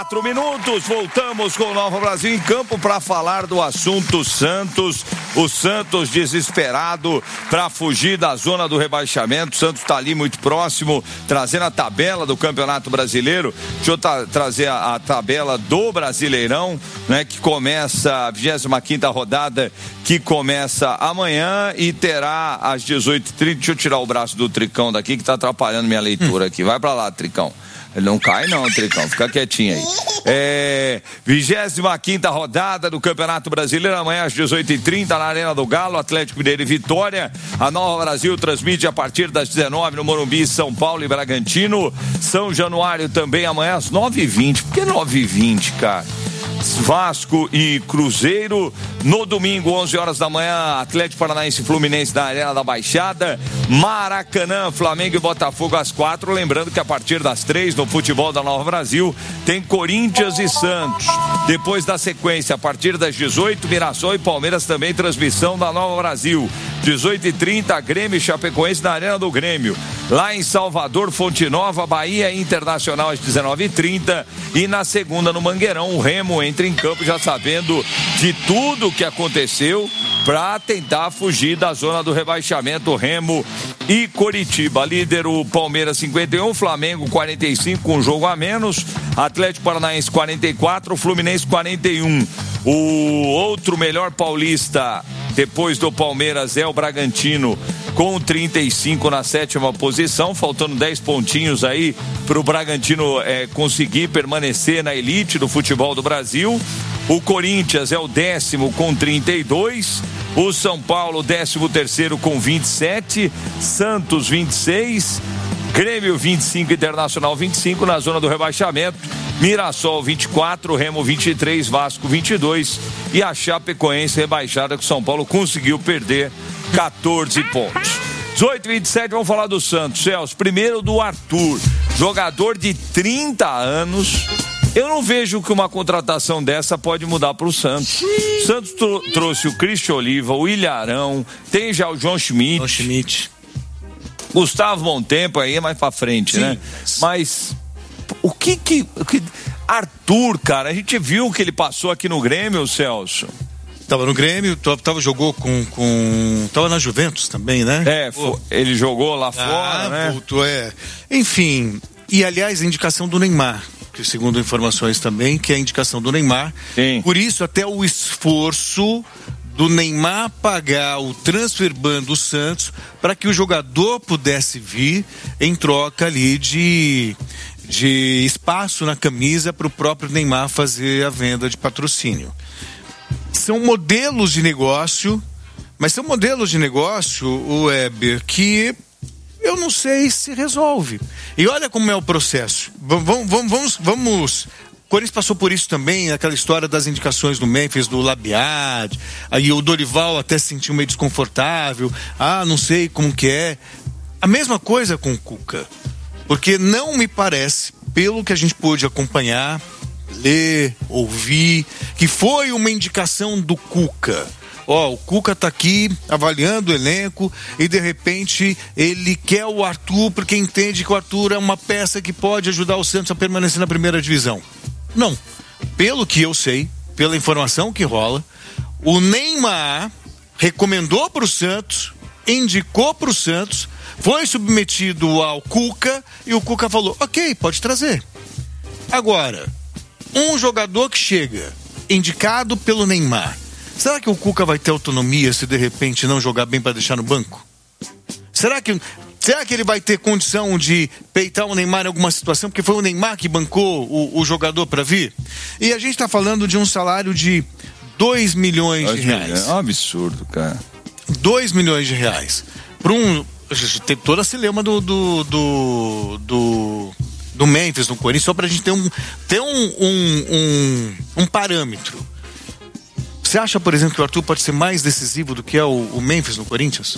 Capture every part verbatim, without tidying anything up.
Quatro minutos, voltamos com o Nova Brasil em campo para falar do assunto Santos. O Santos desesperado para fugir da zona do rebaixamento. O Santos está ali muito próximo, trazendo a tabela do Campeonato Brasileiro. Deixa eu tra- trazer a, a tabela do Brasileirão, né, que começa a vigésima quinta rodada, que começa amanhã e terá às dezoito e trinta. Deixa eu tirar o braço do Tricão daqui, que está atrapalhando minha leitura aqui. Vai para lá, Tricão. Ele não cai não, Tricão, fica quietinho aí. É, vigésima quinta rodada do Campeonato Brasileiro, amanhã às dezoito e trinta na Arena do Galo, Atlético Mineiro e Vitória. A Nova Brasil transmite a partir das dezenove no Morumbi, São Paulo e Bragantino. São Januário também amanhã às nove e vinte. Por que nove e vinte, cara? Vasco e Cruzeiro. No domingo, onze horas da manhã, Atlético Paranaense e Fluminense na Arena da Baixada. Maracanã, Flamengo e Botafogo às quatro. Lembrando que a partir das três, no futebol da Nova Brasil, tem Corinthians e Santos. Depois da sequência, a partir das dezoito, Mirassol e Palmeiras também, transmissão da Nova Brasil. dezoito e trinta, Grêmio e Chapecoense na Arena do Grêmio. Lá em Salvador, Fonte Nova, Bahia Internacional às dezenove e trinta. E na segunda, no Mangueirão, o Remo entra em campo já sabendo de tudo que aconteceu para tentar fugir da zona do rebaixamento. Remo e Coritiba. Líder o Palmeiras cinquenta e um, Flamengo quarenta e cinco com um jogo a menos, Atlético Paranaense quarenta e quatro, Fluminense quarenta e um. O outro melhor paulista depois do Palmeiras é o Bragantino com trinta e cinco na sétima posição, faltando dez pontinhos aí para o Bragantino é, conseguir permanecer na elite do futebol do Brasil. O Corinthians é o décimo com trinta e dois, o São Paulo décimo terceiro com vinte e sete, Santos vinte e seis, Grêmio vinte e cinco, Internacional vinte e cinco na zona do rebaixamento, Mirassol vinte e quatro, Remo vinte e três, Vasco vinte e dois e a Chapecoense rebaixada que o São Paulo conseguiu perder quatorze pontos. dezoito e vinte e sete, vamos falar do Santos. Celso, primeiro do Arthur, jogador de trinta anos. Eu não vejo que uma contratação dessa pode mudar para o Santos. O Santos tro- trouxe o Cristian Oliva, o Ilharão, tem já o João Schmidt. João Schmidt. Gustavo Montempo aí é mais pra frente, sim, né? Mas o que que, o que... Arthur, cara, a gente viu o que ele passou aqui no Grêmio, Celso. Tava no Grêmio, tava, jogou com, com... Tava na Juventus também, né? É, foi, ele jogou lá fora, ah, né? Voltou, é. Enfim, e aliás, a indicação do Neymar, que segundo informações também, que é a indicação do Neymar. Sim. Por isso, até o esforço do Neymar pagar o transfer ban do Santos para que o jogador pudesse vir em troca ali de, de espaço na camisa para o próprio Neymar fazer a venda de patrocínio. São modelos de negócio, mas são modelos de negócio, o Weber, que eu não sei se resolve. E olha como é o processo. Vamos, vamos, vamos, vamos. O Corinthians passou por isso também, aquela história das indicações do Memphis, do Labiad, aí o Dorival até se sentiu meio desconfortável, ah, não sei como que é. A mesma coisa com o Cuca, porque não me parece, pelo que a gente pôde acompanhar, ler, ouvir, que foi uma indicação do Cuca. Ó, oh, o Cuca tá aqui avaliando o elenco e de repente ele quer o Arthur porque entende que o Arthur é uma peça que pode ajudar o Santos a permanecer na primeira divisão. Não, pelo que eu sei, pela informação que rola, o Neymar recomendou para o Santos, indicou para o Santos, foi submetido ao Cuca e o Cuca falou, ok, pode trazer. Agora, um jogador que chega indicado pelo Neymar, será que o Cuca vai ter autonomia se de repente não jogar bem para deixar no banco? Será que, será que ele vai ter condição de peitar o Neymar em alguma situação? Porque foi o Neymar que bancou o, o jogador para vir. E a gente está falando de um salário de dois milhões de reais. É um absurdo, cara. dois milhões de reais. Para um... Tem toda a celeuma do... do, do, do do Memphis no Corinthians, só pra gente ter um, ter um, um, um, um parâmetro. Você acha, por exemplo, que o Arthur pode ser mais decisivo do que é o, o Memphis no Corinthians?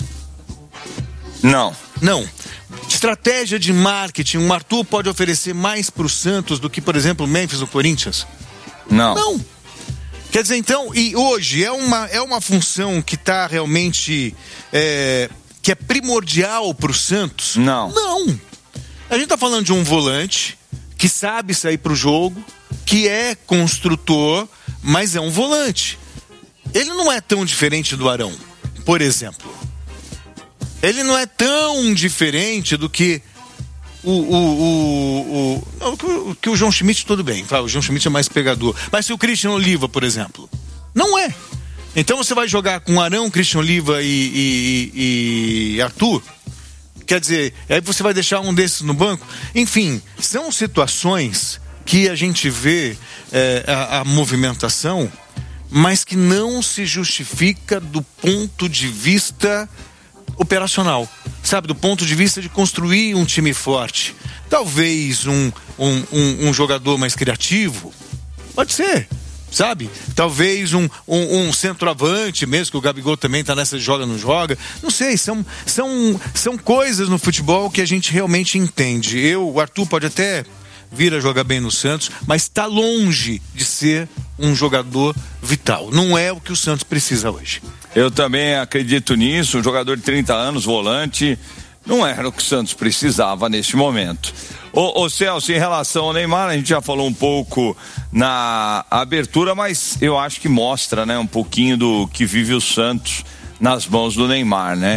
Não. Não. Estratégia de marketing, o Arthur pode oferecer mais pro Santos do que, por exemplo, o Memphis no Corinthians? Não. Não. Quer dizer, então, e hoje é uma, é uma função que tá realmente, é, que é primordial pro Santos? Não. Não. A gente tá falando de um volante que sabe sair para o jogo, que é construtor, mas é um volante. Ele não é tão diferente do Arão, por exemplo. Ele não é tão diferente do que o, o, o, o, o, o que o João Schmidt, tudo bem. O João Schmidt é mais pegador. Mas se o Christian Oliva, por exemplo, não é. Então você vai jogar com Arão, Christian Oliva e, e, e Arthur? Quer dizer, aí você vai deixar um desses no banco? Enfim, são situações que a gente vê é, a, a movimentação, mas que não se justifica do ponto de vista operacional, sabe, do ponto de vista de construir um time forte. Talvez um, um, um, um jogador mais criativo, pode ser, sabe, talvez um, um, um centroavante mesmo, que o Gabigol também está nessa joga, não joga, não sei, são, são, são coisas no futebol que a gente realmente entende. Eu, o Arthur pode até vir a jogar bem no Santos, mas está longe de ser um jogador vital. Não é o que o Santos precisa hoje. Eu também acredito nisso. Um jogador de trinta anos, volante, não era o que o Santos precisava neste momento. Ô, ô Celso, em relação ao Neymar, a gente já falou um pouco na abertura, mas eu acho que mostra, né, um pouquinho do que vive o Santos nas mãos do Neymar, né?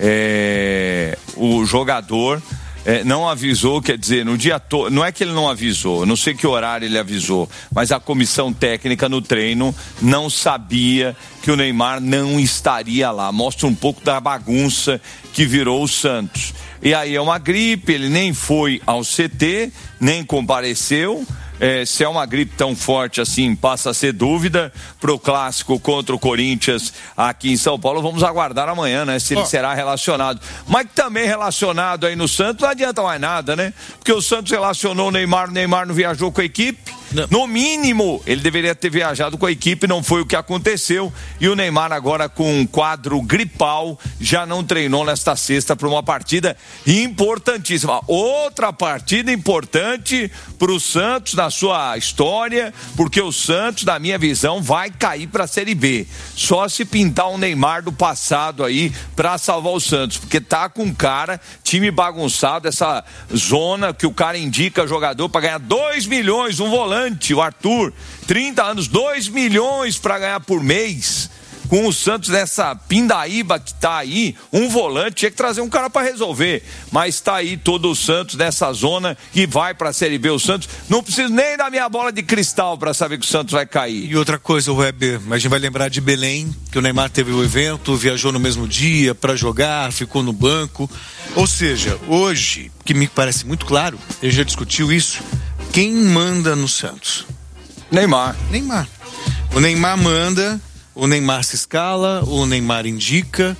É, o jogador É, não avisou, quer dizer, no dia todo, não é que ele não avisou, não sei que horário ele avisou, mas a comissão técnica no treino não sabia que o Neymar não estaria lá. Mostra um pouco da bagunça que virou o Santos. E aí é uma gripe, ele nem foi ao C T, nem compareceu. É, se é uma gripe tão forte assim, passa a ser dúvida pro clássico contra o Corinthians aqui em São Paulo. Vamos aguardar amanhã, né? Se ele oh. será relacionado. Mas também relacionado aí no Santos, não adianta mais nada, né? Porque o Santos relacionou o Neymar, o Neymar não viajou com a equipe. Não. No mínimo, ele deveria ter viajado com a equipe, não foi o que aconteceu. E o Neymar agora com um quadro gripal, já não treinou nesta sexta para uma partida importantíssima. Outra partida importante para o Santos na sua história, porque o Santos, na minha visão, vai cair para a Série B. Só se pintar um Neymar do passado aí para salvar o Santos, porque tá com cara, time bagunçado, essa zona que o cara indica jogador para ganhar dois milhões, um volante. O Arthur, trinta anos, dois milhões para ganhar por mês. Com o Santos nessa pindaíba que tá aí, um volante, tinha que trazer um cara para resolver. Mas tá aí todo o Santos nessa zona e vai para a Série B. O Santos, não preciso nem da minha bola de cristal para saber que o Santos vai cair. E outra coisa, o Weber, a gente vai lembrar de Belém, que o Neymar teve o evento, viajou no mesmo dia para jogar, ficou no banco. Ou seja, hoje, que me parece muito claro, ele já discutiu isso, quem manda no Santos? Neymar. Neymar. O Neymar manda, o Neymar se escala, o Neymar indica.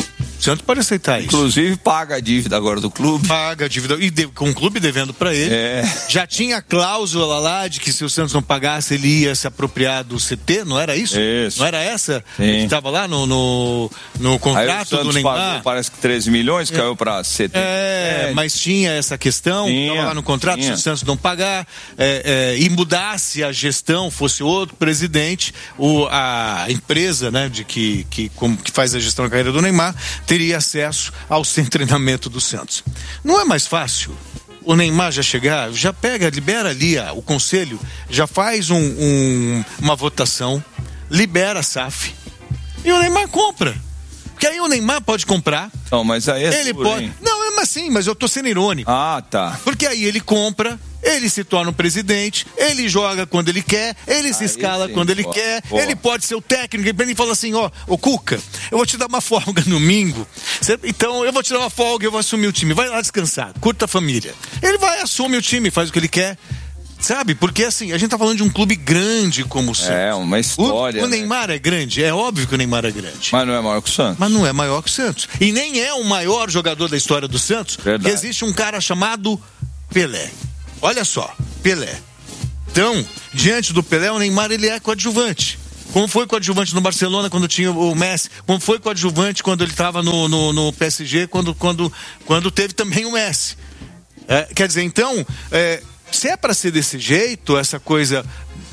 O Santos pode aceitar isso. Inclusive paga a dívida agora do clube. Paga a dívida, e de, com o clube devendo para ele. É. Já tinha cláusula lá de que se o Santos não pagasse, ele ia se apropriar do C T, não era isso? Isso. Não era essa? Sim. Que estava lá no, no, no contrato do Neymar. Pagou, parece que treze milhões, é. Caiu para C T. É, é, mas tinha essa questão, estava lá no contrato, tinha. Se o Santos não pagar é, é, e mudasse a gestão, fosse outro presidente, o, a empresa, né, de que, que, como, que faz a gestão da carreira do Neymar, teria acesso ao sem treinamento do Santos. Não é mais fácil o Neymar já chegar, já pega, libera ali ah, o conselho, já faz um, um, uma votação, libera a S A F e o Neymar compra. Porque aí o Neymar pode comprar. Não, mas aí é ele duro, pode. Hein? Não, é assim, mas eu tô sendo irônico. Ah, tá. Porque aí ele compra, ele se torna o presidente, ele joga quando ele quer, ele se aí escala sim, quando ele pô, quer, pô. Ele pode ser o técnico, ele fala assim, ó, ô Cuca, eu vou te dar uma folga no domingo, então eu vou te dar uma folga, eu vou assumir o time, vai lá descansar, curta a família. Ele vai, assume o time, faz o que ele quer. Sabe, porque assim, a gente tá falando de um clube grande como o Santos. É, uma história. O, o Neymar né? é grande, é óbvio que o Neymar é grande. Mas não é maior que o Santos. Mas não é maior que o Santos. E nem é o maior jogador da história do Santos. Verdade. Que existe um cara chamado Pelé. Olha só, Pelé. Então, diante do Pelé, o Neymar ele é coadjuvante. Como foi coadjuvante no Barcelona quando tinha o Messi, como foi coadjuvante quando ele estava no, no, no P S G, quando, quando, quando teve também o Messi. É, quer dizer, então... É, se é para ser desse jeito, essa coisa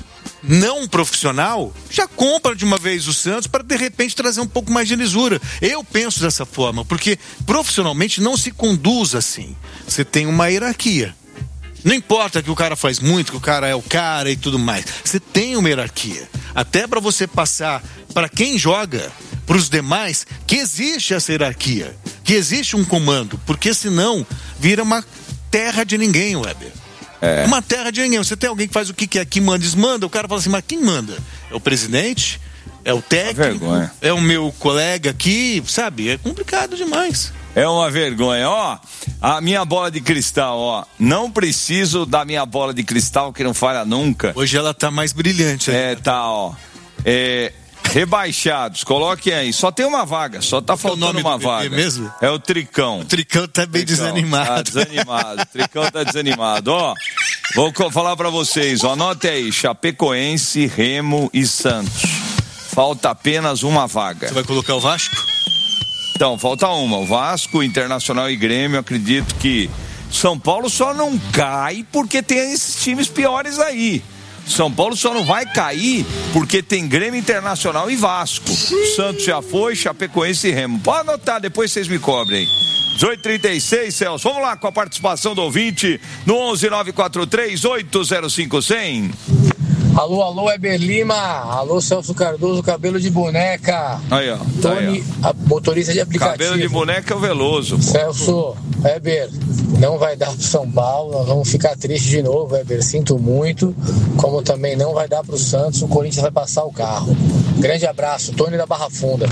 não profissional, já compra de uma vez o Santos para de repente trazer um pouco mais de lisura. Eu penso dessa forma, porque profissionalmente não se conduz assim. Você tem uma hierarquia. Não importa que o cara faz muito, que o cara é o cara e tudo mais. Você tem uma hierarquia. Até para você passar para quem joga, para os demais, que existe essa hierarquia, que existe um comando, porque senão vira uma terra de ninguém, Weber. É. Uma terra de ninguém. Você tem alguém que faz o que quer, que manda, desmanda, o cara fala assim, mas quem manda? É o presidente? É o técnico? É o meu colega aqui? Sabe? É complicado demais. É uma vergonha. Ó, a minha bola de cristal, ó. Não preciso da minha bola de cristal que não falha nunca. Hoje ela tá mais brilhante. Aí, é, né? Tá, ó. É... Rebaixados, coloquem aí. Só tem uma vaga, só tá faltando uma vaga. Mesmo? É o Tricão. O Tricão tá bem Tricão. desanimado. Tá desanimado. O Tricão tá desanimado. Ó, vou falar pra vocês, ó, anote aí: Chapecoense, Remo e Santos. Falta apenas uma vaga. Você vai colocar o Vasco? Então, falta uma. O Vasco, Internacional e Grêmio. Acredito que São Paulo só não cai porque tem esses times piores aí. São Paulo só não vai cair porque tem Grêmio, Internacional e Vasco. Santos já foi, Chapecoense e Remo. Pode anotar, depois vocês me cobrem. dezoito e trinta e seis, Celso. Vamos lá com a participação do ouvinte no onze nove quatro três oito zero cinco zero zero. Alô, alô, Weber Lima. Alô, Celso Cardoso, cabelo de boneca. Aí, ó. Tony, aí, ó. motorista de aplicativo. Cabelo de boneca é o Veloso. Pô. Celso, Weber, não vai dar pro São Paulo. Nós vamos ficar tristes de novo, Weber. Sinto muito. Como também não vai dar pro Santos. O Corinthians vai passar o carro. Grande abraço, Tony da Barra Funda.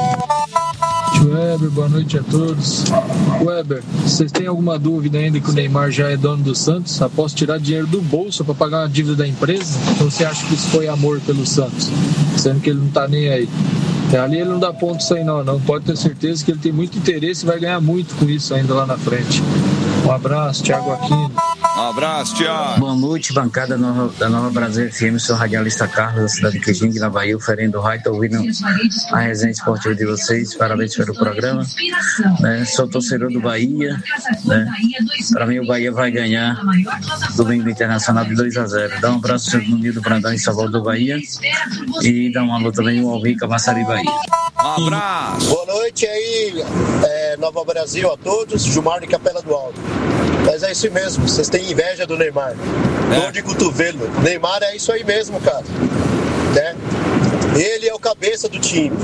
Weber, boa noite a todos. Weber, vocês têm alguma dúvida ainda que o Neymar já é dono do Santos? Após tirar dinheiro do bolso para pagar uma dívida da empresa? Ou você acha que isso foi amor pelo Santos? Sendo que ele não tá nem aí. Ali ele não dá ponto isso aí não, não. Pode ter certeza que ele tem muito interesse e vai ganhar muito com isso ainda lá na frente. Um abraço, Thiago Aquino. Um abraço, Thiago. Boa noite, bancada nova, da Nova Brasil F M. Sou radialista Carlos, da cidade de Quijingue, na Bahia, oferendo o raio. Estou ouvindo a resenha esportiva de vocês. Parabéns pelo programa. Né? Sou torcedor do Bahia. Né? Para mim, o Bahia vai ganhar domingo Internacional de dois a zero. Dá um abraço no Nildo Brandão em Salvador do Bahia. E dá um alô também ao Alvica Massari Bahia. Um abraço. Boa noite aí, é, Nova Brasil a todos. Gilmar de Capela do Alto. Mas é isso mesmo, vocês têm inveja do Neymar. É. Dor de cotovelo. Neymar é isso aí mesmo, cara. Né? Ele é o cabeça do time.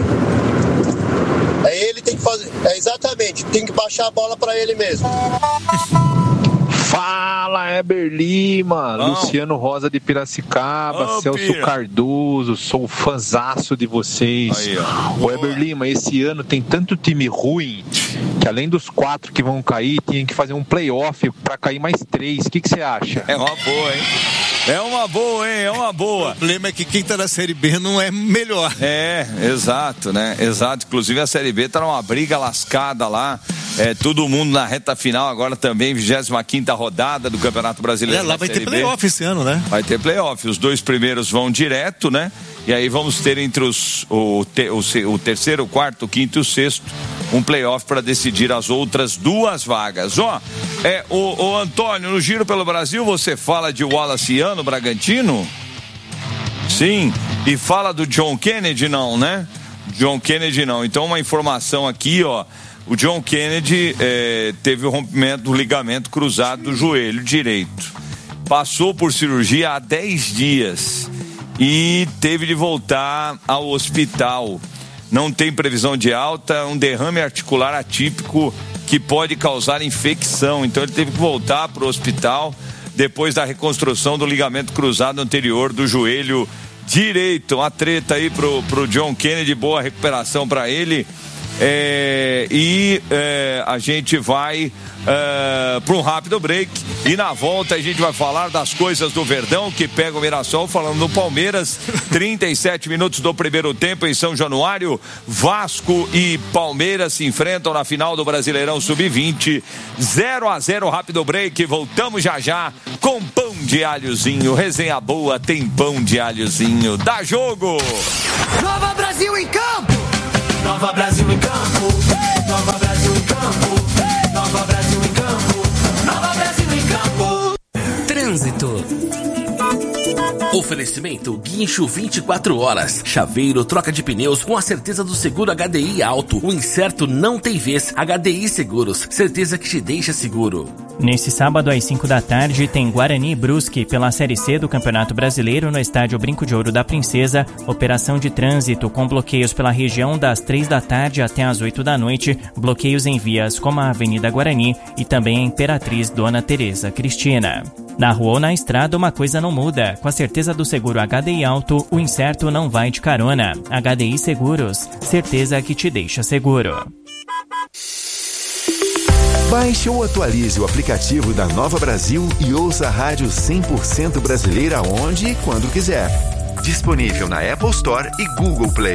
É ele tem que fazer. É exatamente, tem que baixar a bola pra ele mesmo. Fala, Weber Lima, Não. Luciano Rosa de Piracicaba, oh, Celso Pira. Cardoso, sou fãzaço de vocês. Aí, o Weber Lima, esse ano tem tanto time ruim que além dos quatro que vão cair, tinha que fazer um playoff para cair mais três. O que você acha? É uma boa, hein? É uma boa, hein? É uma boa. O problema é que quem tá na Série B não é melhor. É, exato, né? Exato. Inclusive a Série B tá numa briga lascada lá. É, todo mundo na reta final agora também, vigésima quinta rodada do Campeonato Brasileiro. É, lá vai ter playoff esse ano, né? Vai ter playoff. Os dois primeiros vão direto, né? E aí vamos ter entre os, o, te, o, o terceiro, o quarto, o quinto e o sexto um playoff para decidir as outras duas vagas. Ó, é, o, o Antônio, no Giro pelo Brasil, você fala de Wallaciano Bragantino? Sim. E fala do John Kennedy, não, né? John Kennedy não. Então uma informação aqui, ó. O John Kennedy é, teve o rompimento do ligamento cruzado do joelho direito. Passou por cirurgia há dez dias e teve de voltar ao hospital. Não tem previsão de alta, um derrame articular atípico que pode causar infecção. Então ele teve que voltar para o hospital depois da reconstrução do ligamento cruzado anterior do joelho direito. Uma treta aí pro, pro John Kennedy, boa recuperação para ele. É, e é, a gente vai é, para um rápido break e na volta a gente vai falar das coisas do Verdão que pega o Mirassol, falando do Palmeiras. Trinta e sete minutos do primeiro tempo em São Januário, Vasco e Palmeiras se enfrentam na final do Brasileirão sub vinte, zero a zero, rápido break. Voltamos já já com pão de alhozinho. Resenha boa, tem pão de alhozinho. Dá jogo! Nova Brasil em campo! Nova Brasil em campo, Nova Brasil em campo, Nova Brasil em campo, Nova Brasil em campo. Trânsito. Oferecimento Guincho vinte e quatro horas. Chaveiro, troca de pneus com a certeza do seguro H D I alto. O incerto não tem vez. H D I Seguros. Certeza que te deixa seguro. Nesse sábado às cinco da tarde tem Guarani e Brusque pela Série C do Campeonato Brasileiro no estádio Brinco de Ouro da Princesa. Operação de trânsito com bloqueios pela região das três da tarde até as oito da noite. Bloqueios em vias como a Avenida Guarani e também a Imperatriz Dona Teresa Cristina. Na rua ou na estrada, uma coisa não muda. Com a certeza do seguro H D I alto, o incerto não vai de carona. H D I Seguros, certeza que te deixa seguro. Baixe ou atualize o aplicativo da Nova Brasil e ouça a rádio cem por cento brasileira onde e quando quiser. Disponível na Apple Store e Google Play.